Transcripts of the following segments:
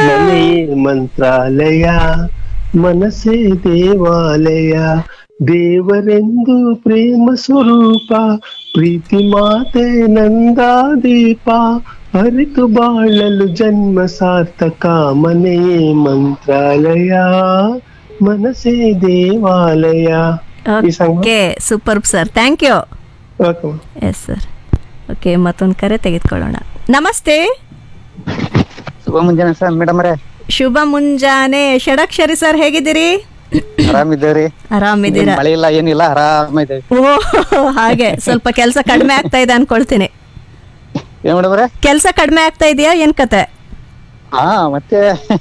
ಮನೆಯೇ ಮಂತ್ರಾಲಯ, ಮನಸ್ಸೇ ದೇವಾಲಯ, ದೇವರೆಂದು ಪ್ರೇಮ ಸ್ವರೂಪ, ಪ್ರೀತಿ ಮಾತೆ ನಂದಾದೀಪ, ಅರಿತು ಬಾಳಲು ಜನ್ಮ ಸಾರ್ಥಕ, ಮನೆಯೇ ಮಂತ್ರಾಲಯ, ಮನಸ್ಸೇ ದೇವಾಲಯ. ಈ song okay, super sir, thank you. Okay. Yes sir. Okay, ಮತ್ತೊಂದು ಕರೆ ತೆಗೆದುಕೊಳ್ಳೋಣ. ನಮಸ್ತೆ. ಶುಭ ಮುಂಜಾನೆ ಸರ್ ಮೇಡಮ್ ಅವರೇ. ಶುಭ ಮುಂಜಾನೆ. ಷಡಕ್ಷರಿ ಸರ್, ಹೇಗಿದ್ದೀರಿ? ಆರಾಮಿದ್ದೇವ್ರಿ. ಆರಾಮಿದ್ದೀರಾ? ಮಳೆ ಇಲ್ಲ ಏನಿಲ್ಲ, ಆರಾಮಿದ್ದೇವೆ. ಓ, ಹಾಗೆ ಸ್ವಲ್ಪ ಕೆಲಸ ಕಡಿಮೆ ಆಗ್ತಾ ಇದೆ ಅನ್ಕೊಳ್ತೀನಿ. ಏನ್ ಮೇಡಮ್ ಅವರೇ? ಕೆಲಸ ಕಡಿಮೆ ಆಗ್ತಾ ಇದೆಯಾ, ಏನ್ ಕತೆ? ಹಾ, ಮತ್ತೆ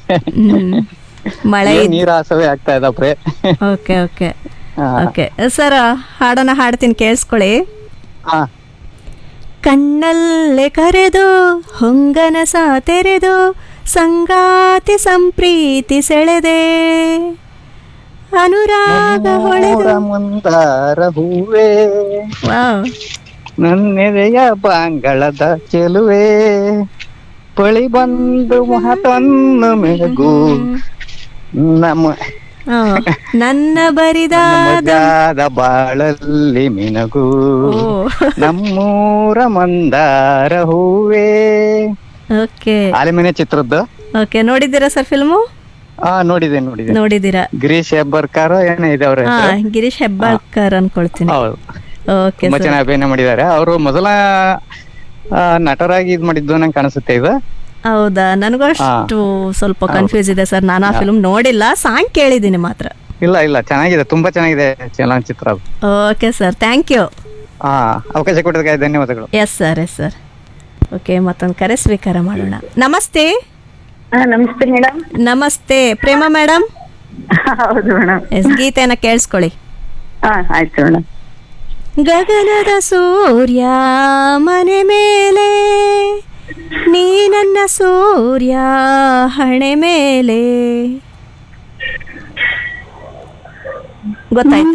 ಮಳೆ ನೀರ ಆಸವೆ ಆಗ್ತಾ ಇದ್ದಪ್ರೆ. ಓಕೆ ಓಕೆ ಓಕೆ ಸರ್, ಹಾಡನ್ನ ಹಾಡ್ತೀನಿ, ಕೇಳಿಸ್ಕೊಳ್ಳಿ. ಹಾ. ಕಣ್ಣಲ್ಲೇ ಕರೆದು ಹೊಂಗನಸ ತೆರೆದು ಸಂಗಾತಿ ಸಂಪ್ರೀತಿ ಸೆಳೆದೆ ಅನುರಾಗ ಹೊಳೆದು. ಮುಂದಾರ ಹೂವೇ ವಾವ್. ನನ್ನೆದೆಯ ಬಾಂಗಳದ ಚೆಲುವೆ, ಪಳಿ ಬಂದು ಮಹತನ್ನು ಮೆಗು ನಮ್ಮ ಆ, ನನ್ನ ಬರಿದಾದ ಮಗಾದ ಬಾಳಲ್ಲಿ ಮಿನಗು ನಮ್ಮೂರ ಮಂದಾರ ಹೂವೇ. ಓಕೆ ಆಲಿಮನೆ ಚಿತ್ರದ್ದು. ಓಕೆ, ನೋಡಿದ್ದೀರಾ ಸರ್ ಫಿಲ್ಮು? ನೋಡಿದೆ. ನೋಡಿದ್ದೀರಾ? ಗಿರೀಶ್ ಹೆಬ್ಬರ್ಕರ್ ಏನೋ ಇದೆ ಅವ್ರ ಹಾ, ಹೆಸರು. ಗಿರೀಶ್ ಹೆಬ್ಬಾಳ್ಕರ್ ಅನ್ಕೊಳ್ತೀನಿ. ಹೌದು, ಓಕೆ ತುಂಬಾ ಸರ್. ಚೆನ್ನಾಗಿ ಅಭಿನಯ ಮಾಡಿದ್ದಾರೆ. ಅವರು ಮೊದಲ ನಟರಾಗಿ ಇದ್ ಮಾಡಿದ್ದು ನಂಗೆ ಕಾಣಿಸುತ್ತೆ ಇದು. ಹೌದಾ? ನನಗೂ ಅಷ್ಟು ಸ್ವಲ್ಪ ಕನ್ಫ್ಯೂಸ್ ಇದೆ ಸರ್, ನಾನು ಆ ಫಿಲ್ಮ್ ನೋಡಿಲ್ಲ, ಸಾಂಗ್ ಕೇಳಿದ್ದೀನಿ ಮಾತ್ರ. ಇಲ್ಲ ಚೆನ್ನಾಗಿದೆ, ತುಂಬಾ ಚೆನ್ನಾಗಿದೆ ಚಲನಚಿತ್ರ ಅದು. Okay sir, thank you. ಅವಕಾಶ ಕೊಟ್ಟಿದ್ದಕ್ಕೆ ಧನ್ಯವಾದಗಳು. Yes sir, yes sir. Okay, ಮತ್ತೊಂದು ಕರೆ ಸ್ವೀಕಾರ ಮಾಡೋಣ. ನಮಸ್ತೆ. ನಮಸ್ತೆ ಮೇಡಮ್. ನಮಸ್ತೆ ಪ್ರೇಮ ಮೇಡಮ್. ಹೌದು ಮೇಡಮ್. ಎಸ್, ಗೀತೆನ ಕೇಳಿಸ್ಕೊಳ್ಳಿ. ಆಯ್ತು ಮೇಡಮ್. ಗಗನದ ಸೂರ್ಯ ಮನೆ ಮೇಲೆ, ನೀ ನನ್ನ ಸೂರ್ಯ ಹಣೆ ಮೇಲೆ. ಗೊತ್ತಾಯ್ತಾ?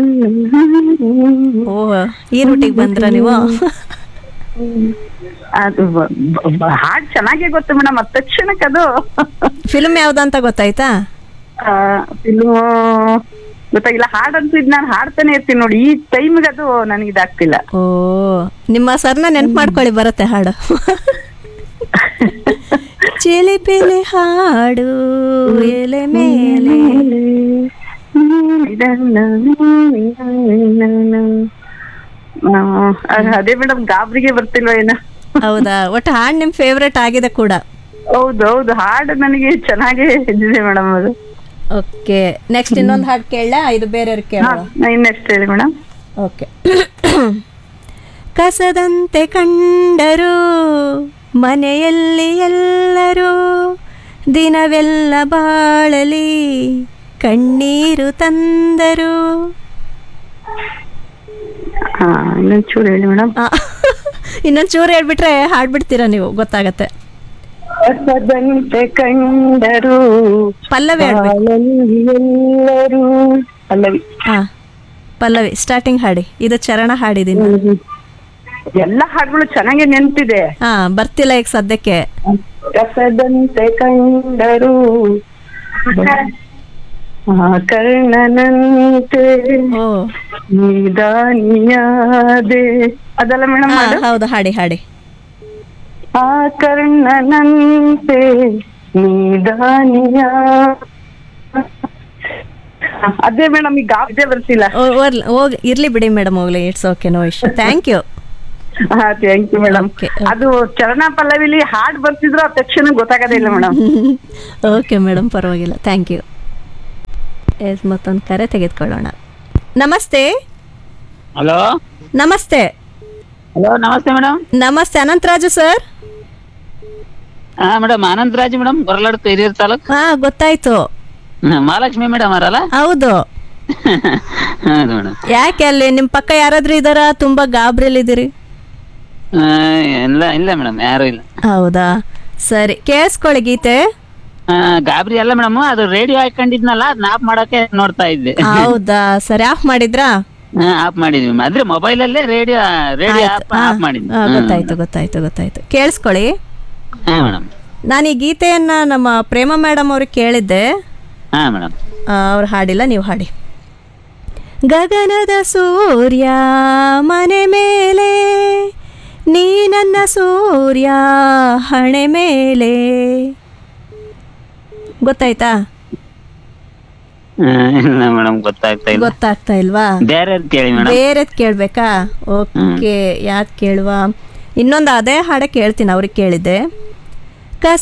ಓ, ಈ ರೂಟಿಗೆ ಬಂದ್ರ ನೀವು? ಅದು ಹಾಡ್ ಚೆನ್ನಾಗೇ ಗೊತ್ತು ಮೇಡಮ್, ಅದ್ ತಕ್ಷಣಕ್ಕೆ ಅದು ಫಿಲ್ಮ್ ಯಾವ್ದಂತ ಗೊತ್ತಾಯ್ತಾ? ಫಿಲ್ಮ್ ಗೊತ್ತಾಗಿಲ್ಲ, ಹಾಡಂತೂ ಇದ್ ನಾನು ಹಾಡ್ತಾನೆ ಇರ್ತೀನಿ ನೋಡಿ, ಈ ಟೈಮ್ಗೆ ಅದು ನನಗೆ ಇದಾಗ್ತಿಲ್ಲ. ಓ, ನಿಮ್ಮ ಸರ್ನ ನೆನ್ಪು ಮಾಡ್ಕೊಳ್ಳಿ, ಬರುತ್ತೆ ಹಾಡು. ಚಿಲಿಪಿಲಿ ಹಾಡು ಎಲೆ ಮೇಲೆ. ಅದೇ ಮೇಡಮ್, ಗಾಬ್ರಿಗೆ ಬರ್ತಿಲ್ವ ಏನೋ. ಹೌದಾ? ಒಟ್ಟು ಹಾಡು ನಿಮ್ ಫೇವ್ರೆಟ್ ಆಗಿದೆ ಕೂಡ? ಹೌದು, ಹಾಡು ನನಗೆ ಚೆನ್ನಾಗೇ ಇದ್ದಿದೆ ಮೇಡಮ್ ಅದು. ಓಕೆ, ನೆಕ್ಸ್ಟ್ ಇನ್ನೊಂದು ಹಾಡು ಕೇಳ, ಇದು ಬೇರೆಯವ್ರಿಗೆ ಕೇಳೋಣ. ಇನ್ನೆಷ್ಟು ಹೇಳಿ ಮೇಡಮ್. ಓಕೆ. ಕಸದಂತೆ ಕಂಡರು ಮನೆಯಲ್ಲಿ ಎಲ್ಲರೂ, ದಿನವೆಲ್ಲ ಬಾಳಲಿ ಕಣ್ಣೀರು ತಂದರು. ಇನ್ನೊಂದು ಚೂರು ಹೇಳಿ ಮೇಡಮ್. ಇನ್ನೊಂದು ಚೂರು ಹೇಳ್ಬಿಟ್ರೆ ಹಾಡ್ಬಿಡ್ತೀರಾ ನೀವು, ಗೊತ್ತಾಗತ್ತೆ. ಕಸದಂತೆ ಕಂಡರು ಪಲ್ಲವಿ ಎಲ್ಲರೂ. ಪಲ್ಲವಿ. ಪಲ್ಲವಿ ಸ್ಟಾರ್ಟಿಂಗ್ ಹಾಡಿ, ಇದು ಚರಣ ಹಾಡಿದೀನಿ. ಎಲ್ಲ ಹಾಡುಗಳು ಚೆನ್ನಾಗಿ ನೆನ್ಪಿದೆ. ಬರ್ತಿಲ್ಲ ಈಗ ಸದ್ಯಕ್ಕೆ. ಕಸದಂತೆ ಕಂಡರು ಕರ್ಣನಂತೆ ನಿಧಾನಿಯಾದೆ. ಅದಲ್ಲ ಮೇಡಮ್? ಹೌದು, ಹಾಡಿ. ಆ ಕರ್ಣನಂತೆ ನಿಧಾನಿಯ. ಅದೇ ಮೇಡಮ್, ಈಗ ಗಾಬೆ ಬರ್ತಿಲ್ಲ. ಇರ್ಲಿ ಬಿಡಿ ಮೇಡಮ್, ಹೋಗ್ಲಿ, it's okay, no issue. Thank you. Thank you madam. ಅದು ಚರಣ ಪಲ್ಲವಿಲಿ ಹಾಡ್ ಬರ್ತಿದ್ರು ಆ ತಕ್ಷಣ ಗೊತ್ತಾಗದೇ ಇಲ್ಲ ಮೇಡಮ್. ಓಕೆ ಮೇಡಮ್, ಪರವಾಗಿಲ್ಲ, ಥ್ಯಾಂಕ್ ಯು. ಎಸ್, ಮತ್ತೊಂದು ಕರೆ ತೆಗೆದುಕೊಳ್ಳೋಣ. ನಮಸ್ತೆ. ಹಲೋ. ನಮಸ್ತೆ. ಹಲೋ, ನಮಸ್ತೆ ಮೇಡಮ್. ನಮಸ್ತೆ, Anantharaju sir. Madam Anantharaj madam, ಹೊರಲಾಡ್ತು, Hiriyur taluk. ಗೊತ್ತಾಯ್ತು. ಮಹಾಲಕ್ಷ್ಮಿ ಮೇಡಮ್ ಅವರಲ್ಲ? ಹೌದು. ಮೇಡಮ್, ಯಾಕೆ ಅಲ್ಲಿ ನಿಮ್ ಪಕ್ಕ ಯಾರಾದ್ರೂ ಇದಾರ? ತುಂಬಾ ಗಾಬ್ರಿಲಿದ್ದೀರಿ. ಇಲ್ಲ ಮೇಡಮ್, ಯಾರು ಇಲ್ಲ. ಹೌದಾ? ಸರಿ, ಕೇಳಿಸ್ಕೊಳ್ಳಿ ಗೀತೆ. ಗಾಬರಿ ಅಲ್ಲ ಮೇಡಮ್, ಅದು ರೇಡಿಯೋ ಹಾಕೊಂಡಿದ್ನಲ್ಲ, ಅದನ್ನ ಆಫ್ ಮಾಡಕ್ಕೆ ನೋಡ್ತಾ ಇದ್ದೆ. ಹೌದಾ? ಸರಿ, ಆಫ್ ಮಾಡಿದ್ರಾ? ಆಫ್ ಮಾಡಿದ್ವಿ, ಅಂದ್ರೆ ಮೊಬೈಲ್ ಅಲ್ಲೇ ರೇಡಿಯೋ ಆಫ್ ಮಾಡಿದ್ವಿ. ಗೊತ್ತಾಯ್ತು. ಕೇಳಿಸ್ಕೊಳ್ಳಿ. ಮೇಡಮ್. ನಾನು ಈ ಗೀತೆಯನ್ನು ನಮ್ಮ ಪ್ರೇಮ ಮೇಡಮ್ ಅವ್ರಿಗೆ ಕೇಳಿದ್ದೆ, ಹಾ ಮೇಡಮ್. ಅವ್ರು ಹಾಡಿಲ್ಲ, ನೀವು ಹಾಡಿ. ಗಗನದ ಸೂರ್ಯ ಮನೆ ಮೇಲೆ, ನೀ ನನ್ನ ಸೂರ್ಯ ಹಣೆ ಮೇಲೆ. ಗೊತ್ತಾಯ್ತಾ? ಇಲ್ಲ ಮೇಡಮ್, ಗೊತ್ತಾಗ್ತಾ ಇಲ್ಲ. ಗೊತ್ತಾಗ್ತಾ ಇಲ್ವಾ? ಬೇರೆ ಕೇಳಿ ಮೇಡಮ್. ಬೇರೆದ್ ಕೇಳ್ಬೇಕಾ? ಓಕೆ, ಯಾವ್ದು ಕೇಳುವ? ಇನ್ನೊಂದು ಅದೇ ಹಾಡೆ ಕೇಳ್ತೀನಿ, ಅವ್ರಿಗೆ ಕೇಳಿದ್ದೆ.